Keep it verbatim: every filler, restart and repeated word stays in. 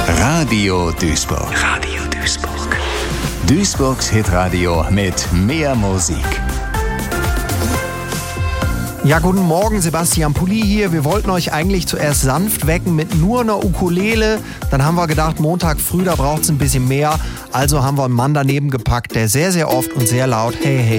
Radio Duisburg. Radio Duisburg. Duisburgs Hitradio mit mehr Musik. Ja, guten Morgen, Sebastian Pulli hier. Wir wollten euch eigentlich zuerst sanft wecken mit nur einer Ukulele. Dann haben wir gedacht, Montag früh, da braucht es ein bisschen mehr. Also haben wir einen Mann daneben gepackt, der sehr, sehr oft und sehr laut Hey, hey